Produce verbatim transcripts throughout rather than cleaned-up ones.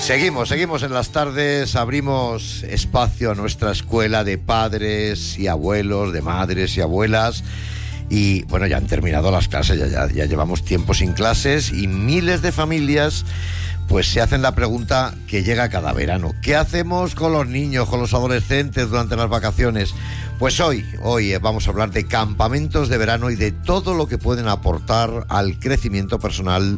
Seguimos, seguimos en las tardes, abrimos espacio a nuestra escuela de padres y abuelos, de madres y abuelas. Y bueno, ya han terminado las clases, ya, ya, ya llevamos tiempo sin clases y miles de familias pues se hacen la pregunta que llega cada verano. ¿Qué hacemos con los niños, con los adolescentes durante las vacaciones? Pues hoy, hoy vamos a hablar de campamentos de verano y de todo lo que pueden aportar al crecimiento personal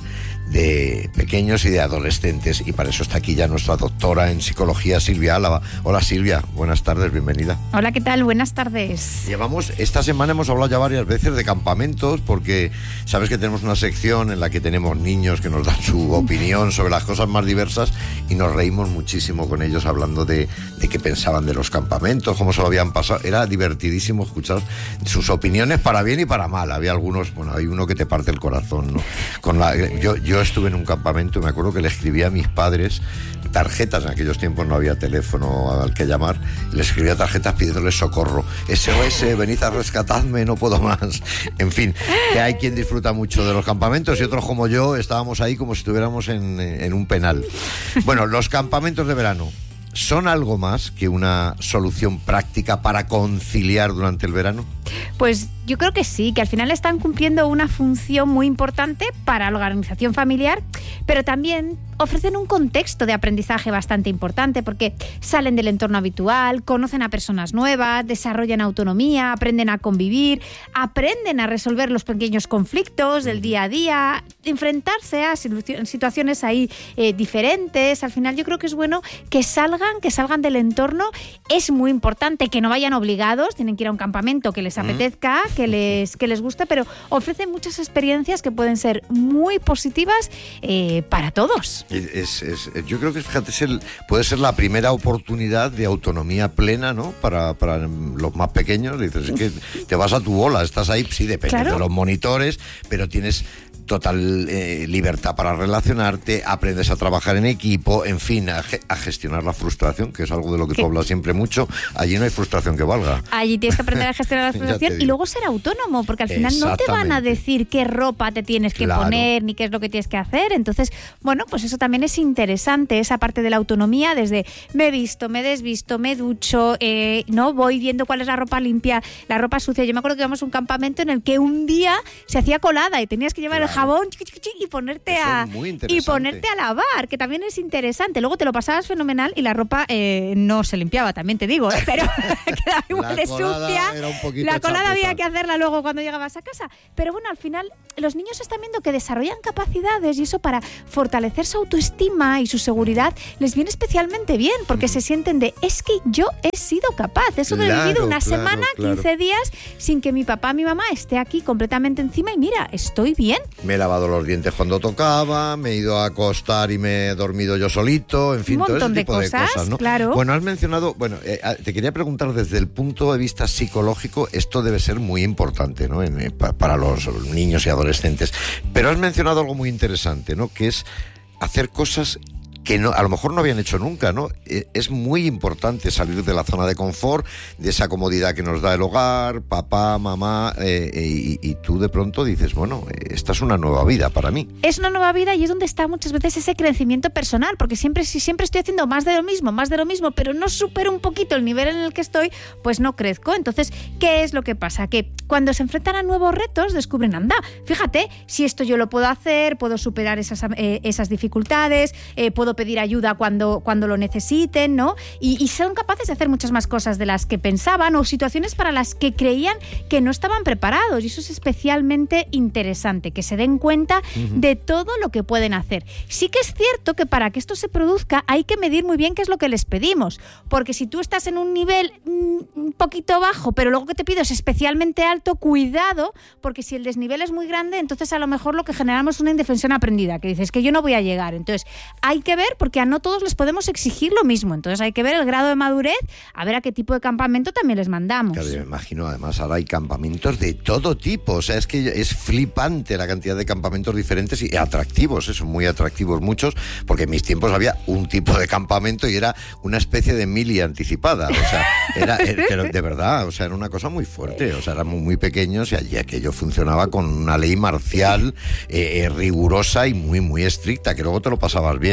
de pequeños y de adolescentes. Y para eso está aquí ya nuestra doctora en psicología, Silvia Álava. Hola Silvia, buenas tardes, bienvenida. Hola, ¿qué tal? Buenas tardes. Llevamos, esta semana hemos hablado ya varias veces de campamentos, porque sabes que tenemos una sección en la que tenemos niños que nos dan su opinión sobre las cosas más diversas y nos reímos muchísimo con ellos hablando de, de qué pensaban de los campamentos, cómo se lo habían pasado. Era divertidísimo escuchar sus opiniones para bien y para mal. Había algunos, bueno, hay uno que te parte el corazón, ¿no? Con la, yo, yo estuve en un campamento y me acuerdo que le escribía a mis padres tarjetas, en aquellos tiempos no había teléfono al que llamar, les escribía tarjetas pidiéndoles socorro, S O S, venid a rescatarme, no puedo más. En fin, que hay quien disfruta mucho de los campamentos y otros como yo estábamos ahí como si estuviéramos en, en un penal. Bueno, los campamentos de verano ¿son algo más que una solución práctica para conciliar durante el verano? Pues yo creo que sí, que al final están cumpliendo una función muy importante para la organización familiar, pero también ofrecen un contexto de aprendizaje bastante importante porque salen del entorno habitual, conocen a personas nuevas, desarrollan autonomía, aprenden a convivir, aprenden a resolver los pequeños conflictos del día a día, enfrentarse a situaciones ahí eh, diferentes. Al final yo creo que es bueno que salgan, que salgan del entorno. Es muy importante que no vayan obligados, tienen que ir a un campamento que les apetezca, que les, que les guste, pero ofrecen muchas experiencias que pueden ser muy positivas eh, para todos. Es, es, yo creo que, fíjate, es el, puede ser la primera oportunidad de autonomía plena, ¿no? Para, para los más pequeños. Dices, es que te vas a tu bola, estás ahí, sí, depende ¿Claro? de los monitores, pero tienes total eh, libertad para relacionarte, aprendes a trabajar en equipo, en fin, a, ge- a gestionar la frustración, que es algo de lo que ¿Qué? tú hablas siempre mucho. Allí no hay frustración que valga. Allí tienes que aprender a gestionar la frustración y luego ser autónomo, porque al final no te van a decir qué ropa te tienes que claro. poner, ni qué es lo que tienes que hacer. Entonces, bueno, pues eso también es interesante, esa parte de la autonomía, desde me visto, me desvisto, me ducho, eh, no voy viendo cuál es la ropa limpia, la ropa sucia. Yo me acuerdo que íbamos a un campamento en el que un día se hacía colada y tenías que llevar claro. el jabón y ponerte a y ponerte a lavar, que también es interesante. Luego te lo pasabas fenomenal y la ropa eh, no se limpiaba, también te digo, ¿eh? Pero quedaba igual de sucia. La colada había que hacerla luego cuando llegabas a casa. Pero bueno, al final los niños están viendo que desarrollan capacidades y eso para fortalecer su autoestima y su seguridad les viene especialmente bien, porque mm. se sienten de, es que yo he sido capaz. Eso claro, de he vivido una claro, semana, claro. quince días sin que mi papá, mi mamá esté aquí completamente encima y mira, estoy bien. Me he lavado los dientes cuando tocaba, me he ido a acostar y me he dormido yo solito, en fin, un montón todo ese tipo de cosas, de cosas, ¿no? Claro. Bueno, has mencionado, bueno, eh, te quería preguntar desde el punto de vista psicológico, esto debe ser muy importante, ¿no? En, eh, pa, para los niños y adolescentes, pero has mencionado algo muy interesante, ¿no? Que es hacer cosas que no, a lo mejor no habían hecho nunca, ¿no? Es muy importante salir de la zona de confort, de esa comodidad que nos da el hogar, papá, mamá, eh, y, y tú de pronto dices, bueno, esta es una nueva vida para mí. Es una nueva vida y es donde está muchas veces ese crecimiento personal, porque siempre si siempre estoy haciendo más de lo mismo, más de lo mismo, pero no supero un poquito el nivel en el que estoy, pues no crezco. Entonces, ¿qué es lo que pasa? Que cuando se enfrentan a nuevos retos, descubren, anda, fíjate, si esto yo lo puedo hacer, puedo superar esas, eh, esas dificultades, eh, puedo pedir ayuda cuando, cuando lo necesiten, ¿no? Y, y son capaces de hacer muchas más cosas de las que pensaban o situaciones para las que creían que no estaban preparados. Y eso es especialmente interesante, que se den cuenta uh-huh. de todo lo que pueden hacer. Sí que es cierto que para que esto se produzca hay que medir muy bien qué es lo que les pedimos, porque si tú estás en un nivel mmm, un poquito bajo, pero luego que te pido es especialmente alto, cuidado, porque si el desnivel es muy grande, entonces a lo mejor lo que generamos es una indefensión aprendida, que dices que yo no voy a llegar. Entonces hay que ver, porque a no todos les podemos exigir lo mismo. Entonces hay que ver el grado de madurez, a ver a qué tipo de campamento también les mandamos. Claro, yo me imagino, además ahora hay campamentos de todo tipo, o sea, es que es flipante la cantidad de campamentos diferentes y atractivos, eso, muy atractivos muchos, porque en mis tiempos había un tipo de campamento y era una especie de mili anticipada, o sea, era, era de verdad, o sea, era una cosa muy fuerte, o sea, éramos muy pequeños y allí aquello funcionaba con una ley marcial eh, eh, rigurosa y muy, muy estricta, que luego te lo pasabas bien también.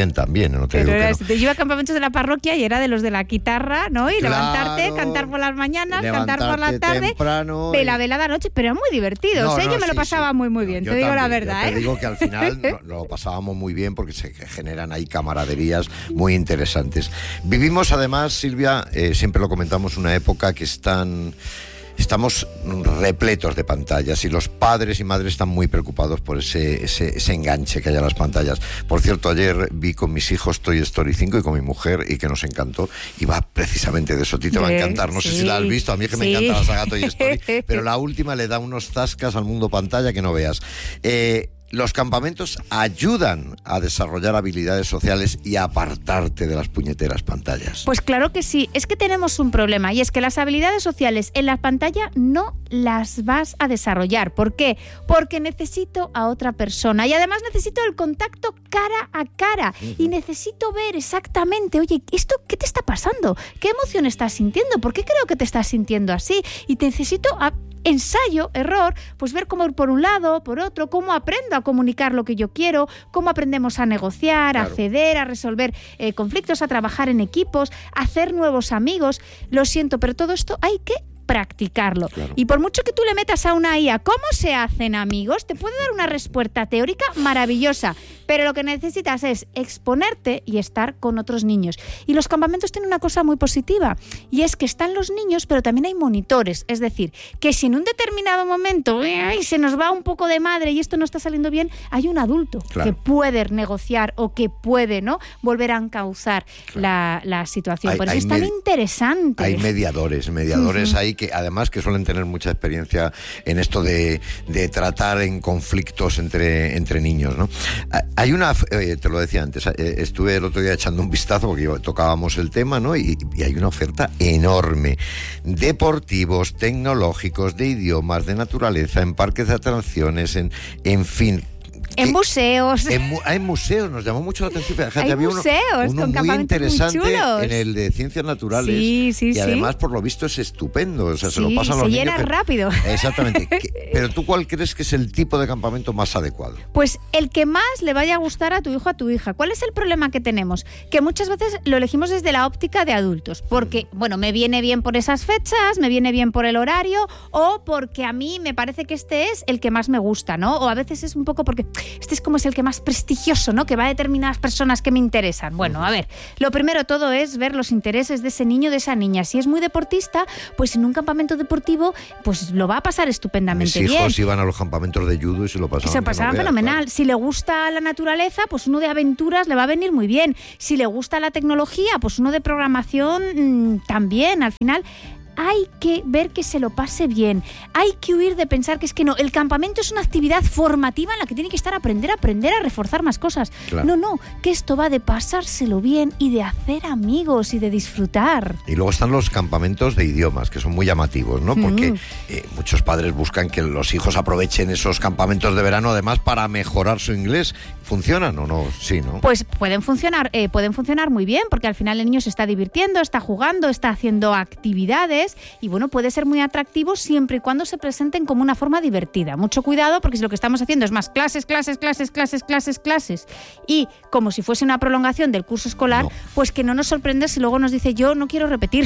viene, no te Pero digo era, que no. Yo iba a campamentos de la parroquia y era de los de la guitarra, ¿no? Y Claro, levantarte, cantar por las mañanas, cantar por la levantarte tarde, temprano vela, y- vela de noche, pero era muy divertido. No, o sea, no, yo me lo sí, pasaba sí. muy, muy No, bien, yo te digo la también, verdad, yo ¿eh? Te digo que al final lo, lo pasábamos muy bien porque se generan ahí camaraderías muy interesantes. Vivimos además, Silvia, eh, siempre lo comentamos, una época que están... Estamos repletos de pantallas y los padres y madres están muy preocupados por ese, ese, ese enganche que hay a las pantallas. Por cierto, ayer vi con mis hijos Toy Story cinco y con mi mujer y que nos encantó. Y va precisamente de eso. A ti te va a encantar. No sé Sí, si la has visto. A mí es que me sí. encanta la saga Toy Story. Pero la última le da unos zascas al mundo pantalla que no veas. Eh... Los campamentos ayudan a desarrollar habilidades sociales y a apartarte de las puñeteras pantallas. Pues claro que sí, es que tenemos un problema y es que las habilidades sociales en la pantalla no las vas a desarrollar. ¿Por qué? Porque necesito a otra persona y además necesito el contacto cara a cara uh-huh. y necesito ver exactamente, oye, ¿esto qué te está pasando? ¿Qué emoción estás sintiendo? ¿Por qué creo que te estás sintiendo así? Y te necesito a... ensayo, error, pues ver cómo ir por un lado, por otro, cómo aprendo a comunicar lo que yo quiero, cómo aprendemos a negociar, claro. a ceder, a resolver eh, conflictos, a trabajar en equipos, a hacer nuevos amigos. Lo siento, pero todo esto hay que practicarlo. Claro. Y por mucho que tú le metas a una I A cómo se hacen amigos, te puede dar una respuesta teórica maravillosa, pero lo que necesitas es exponerte y estar con otros niños. Y los campamentos tienen una cosa muy positiva, y es que están los niños, pero también hay monitores. Es decir, que si en un determinado momento ay, se nos va un poco de madre y esto no está saliendo bien, hay un adulto claro. que puede negociar o que puede, ¿no?, volver a encauzar claro. la, la situación. Hay, por eso es tan interesante. Hay mediadores, mediadores uh-huh. hay que además que suelen tener mucha experiencia en esto de, de tratar en conflictos entre, entre niños, ¿no? Hay una, eh, te lo decía antes, eh, estuve el otro día echando un vistazo porque tocábamos el tema, ¿no? Y, y hay una oferta enorme. Deportivos, tecnológicos, de idiomas, de naturaleza, en parques de atracciones, en, en fin. En museos. En, mu- hay museos, nos llamó mucho la atención. Fíjate, hay había museos uno, uno con muy campamentos interesante muy chulos. En el de ciencias naturales. Sí, sí, y sí. además, por lo visto, es estupendo. O sea, sí, se lo pasan se los llena niños. Pero, rápido. Exactamente. ¿Qué, pero tú, ¿cuál crees que es el tipo de campamento más adecuado? Pues el que más le vaya a gustar a tu hijo o a tu hija. ¿Cuál es el problema que tenemos? Que muchas veces lo elegimos desde la óptica de adultos. Porque, bueno, me viene bien por esas fechas, me viene bien por el horario, o porque a mí me parece que este es el que más me gusta, ¿no? O a veces es un poco porque este es como es el que más prestigioso, ¿no?, que va a determinadas personas que me interesan. Bueno, a ver, lo primero todo es ver los intereses de ese niño, de esa niña. Si es muy deportista, pues en un campamento deportivo, pues lo va a pasar estupendamente bien. Mis hijos bien. iban a los campamentos de judo y se lo pasaban, se pasaban fenomenal. Claro. Si le gusta la naturaleza, pues uno de aventuras le va a venir muy bien. Si le gusta la tecnología, pues uno de programación mmm, también. Al final hay que ver que se lo pase bien. Hay que huir de pensar que es que no, el campamento es una actividad formativa en la que tiene que estar a aprender, a aprender, a reforzar más cosas. Claro. No, no, que esto va de pasárselo bien y de hacer amigos y de disfrutar. Y luego están los campamentos de idiomas, que son muy llamativos, ¿no? Porque mm. eh, muchos padres buscan que los hijos aprovechen esos campamentos de verano, además, para mejorar su inglés. ¿Funcionan o no? Sí, ¿no? Pues pueden funcionar, eh, pueden funcionar muy bien, porque al final el niño se está divirtiendo, está jugando, está haciendo actividades. Y bueno, puede ser muy atractivo siempre y cuando se presenten como una forma divertida. Mucho cuidado, porque si lo que estamos haciendo es más clases, clases, clases, clases, clases, clases, y como si fuese una prolongación del curso escolar, no. pues que no nos sorprende si luego nos dice yo no quiero repetir.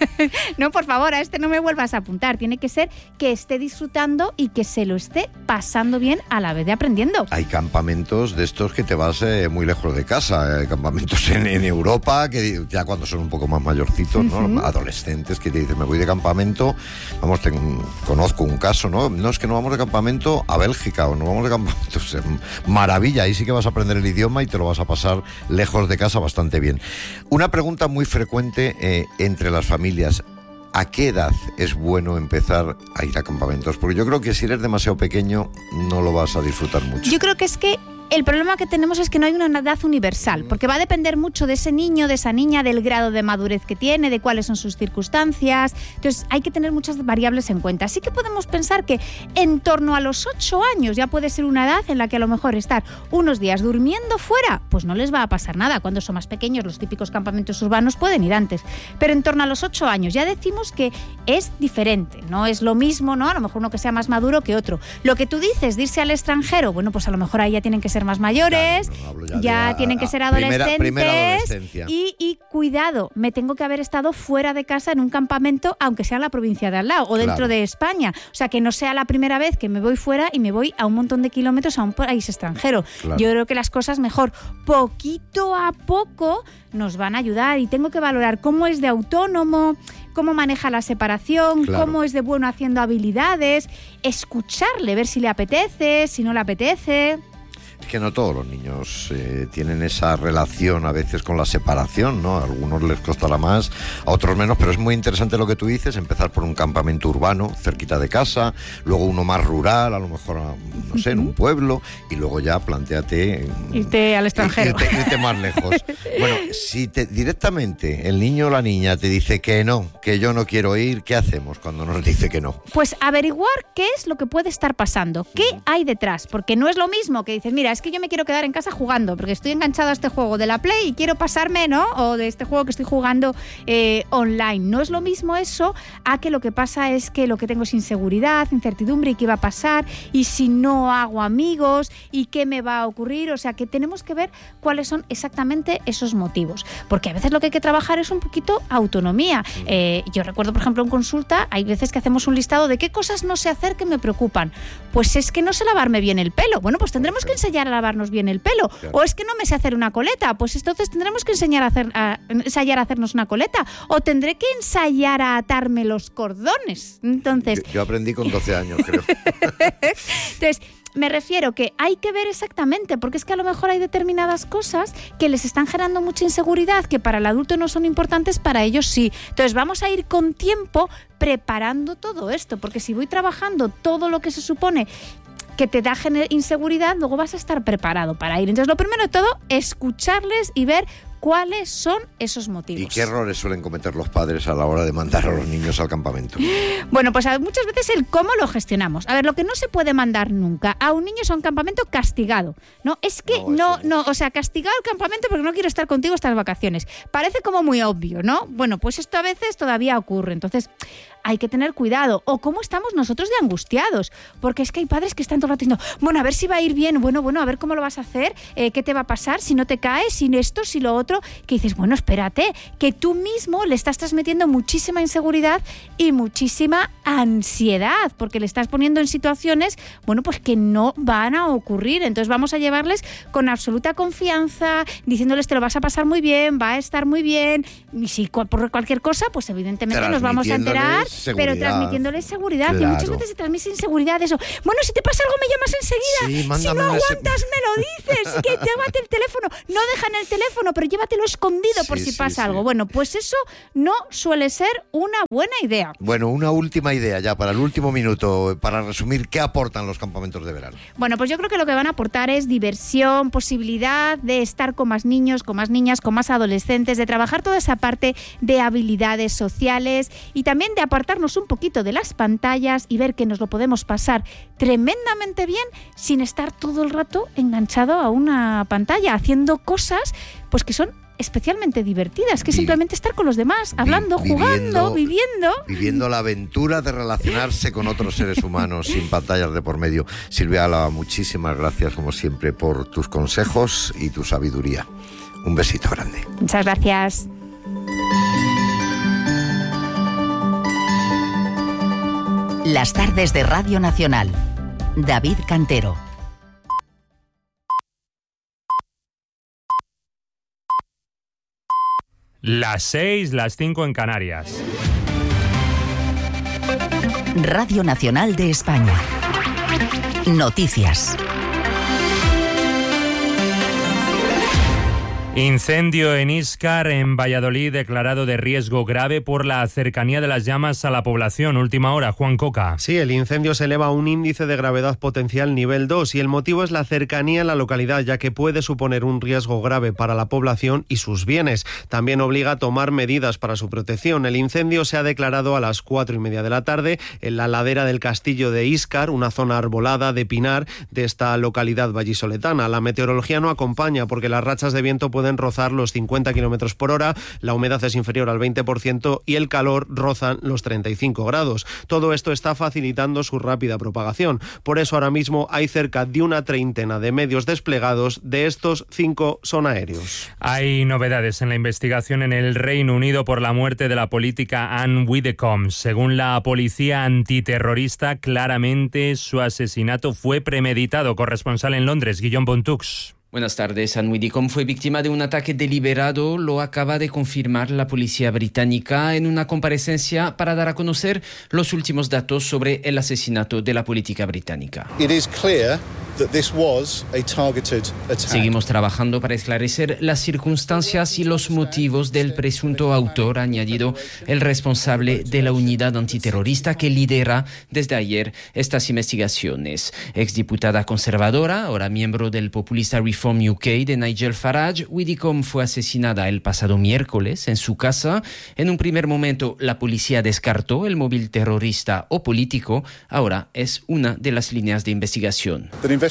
No, por favor, a este no me vuelvas a apuntar. Tiene que ser que esté disfrutando y que se lo esté pasando bien a la vez de aprendiendo. Hay campamentos de estos que te vas eh, muy lejos de casa, eh, campamentos en, en Europa, que ya cuando son un poco más mayorcitos, ¿no? Uh-huh. Adolescentes, que te dicen me voy de campamento, vamos, te, conozco un caso, ¿no? No, es que no vamos de campamento a Bélgica o no vamos de campamento, o sea, maravilla, ahí sí que vas a aprender el idioma y te lo vas a pasar lejos de casa bastante bien. Una pregunta muy frecuente eh, entre las familias: ¿a qué edad es bueno empezar a ir a campamentos? Porque yo creo que si eres demasiado pequeño no lo vas a disfrutar mucho. Yo creo que es que el problema que tenemos es que no hay una edad universal, porque va a depender mucho de ese niño, de esa niña, del grado de madurez que tiene, de cuáles son sus circunstancias. Entonces hay que tener muchas variables en cuenta. Así que podemos pensar que en torno a los ocho años ya puede ser una edad en la que a lo mejor estar unos días durmiendo fuera, pues no les va a pasar nada. Cuando son más pequeños, los típicos campamentos urbanos pueden ir antes. Pero en torno a los ocho años ya decimos que es diferente, no es lo mismo, ¿no? A lo mejor uno que sea más maduro que otro. Lo que tú dices de irse al extranjero, bueno, pues a lo mejor ahí ya tienen que ser ser más mayores, claro, no, hablo ya, ya de, tienen a, que ser a, adolescentes. Primera, primera adolescencia. Y, y cuidado, me tengo que haber estado fuera de casa en un campamento, aunque sea en la provincia de al lado o dentro claro. de España. O sea, que no sea la primera vez que me voy fuera y me voy a un montón de kilómetros a un país extranjero. Claro. Yo creo que las cosas mejor, poquito a poco, nos van a ayudar, y tengo que valorar cómo es de autónomo, cómo maneja la separación, claro. cómo es de bueno haciendo habilidades, escucharle, ver si le apetece, si no le apetece. Es que no todos los niños eh, tienen esa relación a veces con la separación, ¿no? A algunos les costará más, a otros menos, pero es muy interesante lo que tú dices, empezar por un campamento urbano, cerquita de casa, luego uno más rural, a lo mejor, no sé, en un pueblo, y luego ya plantéate... Irte al extranjero. Irte, irte más lejos. Bueno, si te, directamente el niño o la niña te dice que no, que yo no quiero ir, ¿qué hacemos cuando nos dice que no? Pues averiguar qué es lo que puede estar pasando, qué hay detrás, porque no es lo mismo que dices, mira, es que yo me quiero quedar en casa jugando, porque estoy enganchado a este juego de la Play y quiero pasarme, ¿no? O de este juego que estoy jugando eh, online. No es lo mismo eso a que lo que pasa es que lo que tengo es inseguridad, incertidumbre y qué va a pasar, y si no hago amigos, y qué me va a ocurrir. O sea, que tenemos que ver cuáles son exactamente esos motivos, porque a veces lo que hay que trabajar es un poquito autonomía. Eh, yo recuerdo, por ejemplo, en consulta, hay veces que hacemos un listado de qué cosas no sé hacer que me preocupan. Pues es que no sé lavarme bien el pelo. Bueno, pues tendremos que ensayar a lavarnos bien el pelo. Claro. O es que no me sé hacer una coleta. Pues entonces tendremos que enseñar a hacer, a ensayar a hacernos una coleta. O tendré que ensayar a atarme los cordones. Entonces... Yo, yo aprendí con doce años, creo. Entonces... Me refiero que hay que ver exactamente, porque es que a lo mejor hay determinadas cosas que les están generando mucha inseguridad, que para el adulto no son importantes, para ellos sí. Entonces vamos a ir con tiempo preparando todo esto, porque si voy trabajando todo lo que se supone que te da inseguridad, luego vas a estar preparado para ir. Entonces lo primero de todo, escucharles y ver cuáles son esos motivos. ¿Y qué errores suelen cometer los padres a la hora de mandar a los niños al campamento? Bueno, pues muchas veces el cómo lo gestionamos. A ver, lo que no se puede mandar nunca a un niño es a un campamento castigado. No, es que no, no, no, o sea, castigado al campamento porque no quiero estar contigo estas vacaciones. Parece como muy obvio, ¿no? Bueno, pues esto a veces todavía ocurre. Entonces, hay que tener cuidado. O cómo estamos nosotros de angustiados. Porque es que hay padres que están todo el rato diciendo, bueno, a ver si va a ir bien, bueno, bueno, a ver cómo lo vas a hacer, eh, qué te va a pasar, si no te caes, si esto, si lo otro, que dices, bueno, espérate, que tú mismo le estás transmitiendo muchísima inseguridad y muchísima ansiedad, porque le estás poniendo en situaciones, bueno, pues que no van a ocurrir. Entonces vamos a llevarles con absoluta confianza, diciéndoles te lo vas a pasar muy bien, va a estar muy bien, y si por cualquier cosa, pues evidentemente nos vamos a enterar, seguridad. Pero transmitiéndoles seguridad. Claro. Y muchas veces se transmite inseguridad, eso. Bueno, si te pasa algo me llamas enseguida. Sí, si no aguantas ese... me lo dices. Que llévate el teléfono. No dejan el teléfono, pero llévatelo escondido sí, por si sí, pasa sí. algo. Bueno, pues eso no suele ser una buena idea. Bueno, una última idea ya para el último minuto, para resumir, ¿qué aportan los campamentos de verano? Bueno, pues yo creo que lo que van a aportar es diversión, posibilidad de estar con más niños, con más niñas, con más adolescentes, de trabajar toda esa parte de habilidades sociales y también de apartarnos un poquito de las pantallas y ver que nos lo podemos pasar tremendamente bien sin estar todo el rato enganchado a una pantalla, haciendo cosas pues que son especialmente divertidas, que Vi- simplemente estar con los demás, hablando, vi- jugando, viviendo. Viviendo la aventura de relacionarse con otros seres humanos sin pantallas de por medio. Silvia Álava, muchísimas gracias como siempre por tus consejos y tu sabiduría. Un besito grande. Muchas gracias. Las tardes de Radio Nacional. David Cantero. Las seis, las cinco en Canarias. Radio Nacional de España. Noticias. Incendio en Íscar, en Valladolid, declarado de riesgo grave por la cercanía de las llamas a la población. Última hora, Juan Coca. Sí, el incendio se eleva a un índice de gravedad potencial nivel dos y el motivo es la cercanía a la localidad, ya que puede suponer un riesgo grave para la población y sus bienes. También obliga a tomar medidas para su protección. El incendio se ha declarado a las cuatro y media de la tarde en la ladera del castillo de Íscar, una zona arbolada de pinar de esta localidad vallisoletana. La meteorología no acompaña porque las rachas de viento pueden pueden rozar los cincuenta kilómetros por hora, la humedad es inferior al veinte por ciento y el calor rozan los treinta y cinco grados. Todo esto está facilitando su rápida propagación. Por eso ahora mismo hay cerca de una treintena de medios desplegados, de estos cinco son aéreos. Hay novedades en la investigación en el Reino Unido por la muerte de la política Anne Widdecombe. Según la policía antiterrorista, claramente su asesinato fue premeditado. Corresponsal en Londres, Guillaume Bontux. Buenas tardes. Anne Widdecombe fue víctima de un ataque deliberado, lo acaba de confirmar la policía británica en una comparecencia para dar a conocer los últimos datos sobre el asesinato de la política británica. It is clear that this was a targeted attack. Seguimos trabajando para esclarecer las circunstancias y los motivos del presunto autor, ha añadido el responsable de la unidad antiterrorista que lidera desde ayer estas investigaciones. Exdiputada conservadora, ahora miembro del populista Reform U K de Nigel Farage, Widdecombe fue asesinada el pasado miércoles en su casa. En un primer momento la policía descartó el móvil terrorista o político, ahora es una de las líneas de investigación.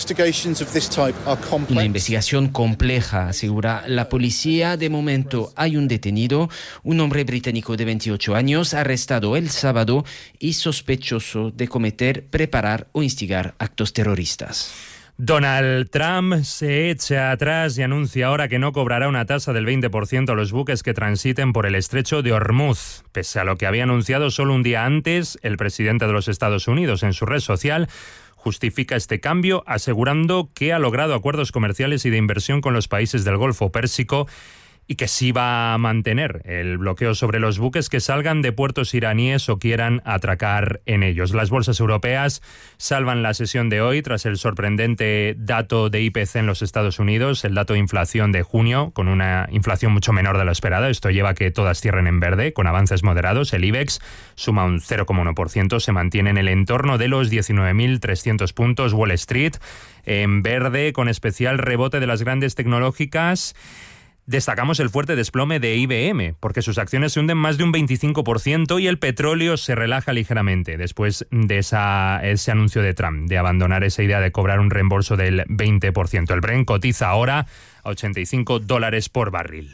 Una investigación compleja, asegura la policía. De momento hay un detenido, un hombre británico de veintiocho años, arrestado el sábado y sospechoso de cometer, preparar o instigar actos terroristas. Donald Trump se echa atrás y anuncia ahora que no cobrará una tasa del veinte por ciento a los buques que transiten por el estrecho de Hormuz, pese a lo que había anunciado solo un día antes el presidente de los Estados Unidos. En su red social justifica este cambio asegurando que ha logrado acuerdos comerciales y de inversión con los países del Golfo Pérsico y que sí va a mantener el bloqueo sobre los buques que salgan de puertos iraníes o quieran atracar en ellos. Las bolsas europeas salvan la sesión de hoy tras el sorprendente dato de I P C en los Estados Unidos, el dato de inflación de junio, con una inflación mucho menor de lo esperado. Esto lleva a que todas cierren en verde, con avances moderados. El IBEX suma un cero coma uno por ciento, se mantiene en el entorno de los diecinueve mil trescientos puntos. Wall Street en verde, con especial rebote de las grandes tecnológicas. Destacamos el fuerte desplome de I B M, porque sus acciones se hunden más de un veinticinco por ciento y el petróleo se relaja ligeramente después de esa, ese anuncio de Trump de abandonar esa idea de cobrar un reembolso del veinte por ciento. El Brent cotiza ahora a ochenta y cinco dólares por barril.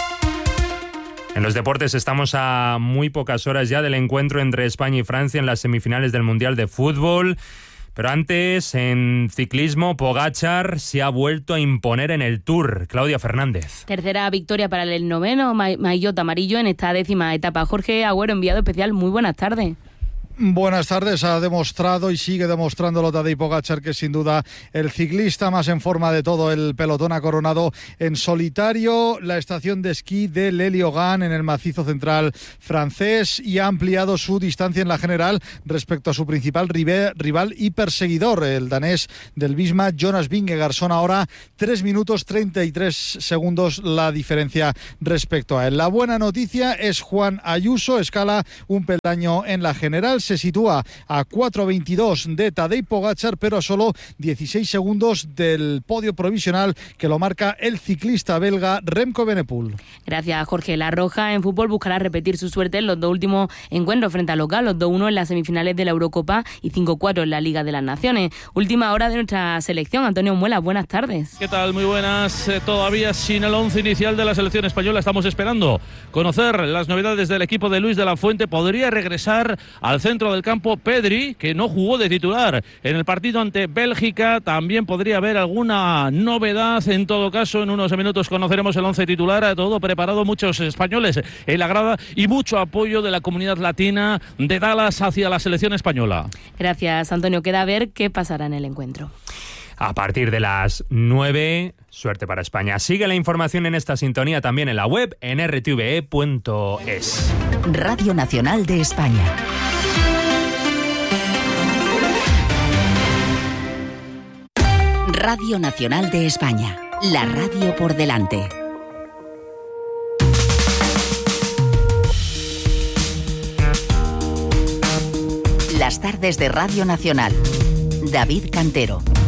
En los deportes estamos a muy pocas horas ya del encuentro entre España y Francia en las semifinales del Mundial de Fútbol. Pero antes, en ciclismo, Pogačar se ha vuelto a imponer en el Tour. Claudia Fernández. Tercera victoria para el noveno maillot amarillo en esta décima etapa. Jorge Agüero, enviado especial, muy buenas tardes. Buenas tardes. Ha demostrado y sigue demostrándolo Tadej Pogačar, que es sin duda el ciclista más en forma de todo el pelotón. Ha coronado en solitario la estación de esquí de L'Héliogane en el macizo central francés y ha ampliado su distancia en la general respecto a su principal rival y perseguidor, el danés del Visma, Jonas Vingegaard. Son ahora tres minutos treinta y tres segundos la diferencia respecto a él. La buena noticia es Juan Ayuso, escala un peldaño en la general. Se sitúa a cuatro veintidós de Tadej Pogačar, pero a solo dieciséis segundos del podio provisional que lo marca el ciclista belga Remco Evenepoel. Gracias, Jorge. La Roja en fútbol buscará repetir su suerte en los dos últimos encuentros frente al local, los dos uno en las semifinales de la Eurocopa y cinco cuatro en la Liga de las Naciones. Última hora de nuestra selección. Antonio Muela, buenas tardes. ¿Qué tal? Muy buenas. Eh, todavía sin el once inicial de la selección española. Estamos esperando conocer las novedades del equipo de Luis de la Fuente. Podría regresar al centro del campo Pedri, que no jugó de titular en el partido ante Bélgica. También podría haber alguna novedad. En todo caso, en unos minutos conoceremos el once titular. Todo preparado, muchos españoles en la grada y mucho apoyo de la comunidad latina de Dallas hacia la selección española. Gracias, Antonio. Queda a ver qué pasará en el encuentro. A partir de las nueve, suerte para España. Sigue la información en esta sintonía también en la web en r t v e punto es. Radio Nacional de España. Radio Nacional de España, la radio por delante. Las tardes de Radio Nacional. David Cantero.